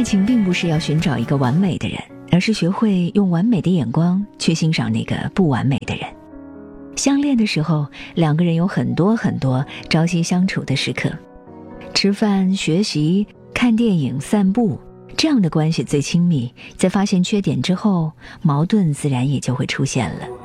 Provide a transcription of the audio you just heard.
情并不是要寻找一个完美的人，而是学会用完美的眼光去欣赏那个不完美的人。相恋的时候，两个人有很多朝夕相处的时刻，吃饭、学习、看电影、散步，这样的关系最亲密。在发现缺点之后，矛盾自然也就会出现了。